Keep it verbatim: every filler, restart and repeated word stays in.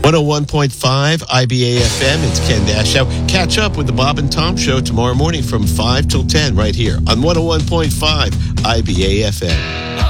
one oh one point five I B A F M. It's Ken Dashow. Catch up with the Bob and Tom Show tomorrow morning from five till ten right here on one oh one point five I B A F M.